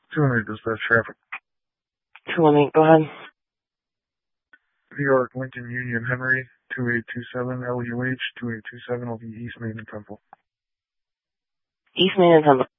200 dispatch traffic. 218, go ahead. New York, Lincoln, Union, Henry, 2827, LUH, 2827 will be East Main and Temple. East Main and Temple.